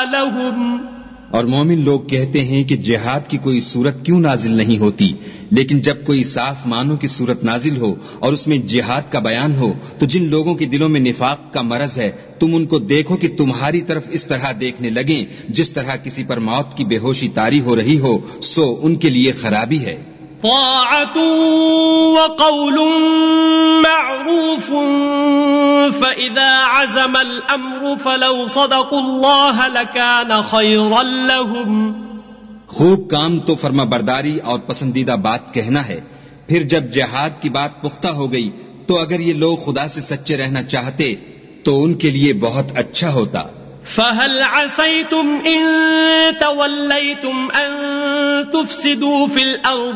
لهم اور مومن لوگ کہتے ہیں کہ جہاد کی کوئی صورت کیوں نازل نہیں ہوتی، لیکن جب کوئی صاف معنوں کی صورت نازل ہو اور اس میں جہاد کا بیان ہو تو جن لوگوں کے دلوں میں نفاق کا مرض ہے تم ان کو دیکھو کہ تمہاری طرف اس طرح دیکھنے لگیں جس طرح کسی پر موت کی بے ہوشی طاری ہو رہی ہو، سو ان کے لیے خرابی ہے۔ طاعة وقول معروف فإذا عزم الأمر فلو صدقوا الله لكان خيرا لهم۔ خوب کام تو فرما برداری اور پسندیدہ بات کہنا ہے، پھر جب جہاد کی بات پختہ ہو گئی تو اگر یہ لوگ خدا سے سچے رہنا چاہتے تو ان کے لیے بہت اچھا ہوتا۔ فهل عسيتم إن توليتم أن تفسدوا في الأرض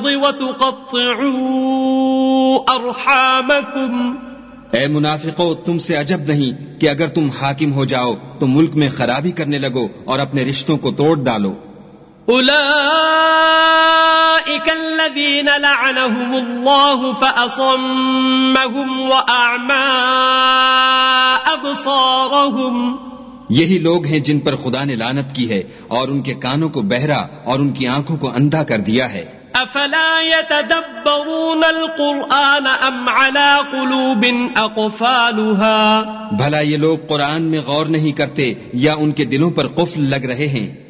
وتقطعوا أرحامكم۔ اے منافقو، تم سے عجب نہیں کہ اگر تم حاکم ہو جاؤ تو ملک میں خرابی کرنے لگو اور اپنے رشتوں کو توڑ ڈالو۔ أولئك الذين لعنهم الله فأصمهم وأعمى أبصارهم۔ یہی لوگ ہیں جن پر خدا نے لعنت کی ہے اور ان کے کانوں کو بہرا اور ان کی آنکھوں کو اندھا کر دیا ہے۔ افلا يتدبرون القرآن ام على قلوب اقفالها۔ بھلا یہ لوگ قرآن میں غور نہیں کرتے یا ان کے دلوں پر قفل لگ رہے ہیں؟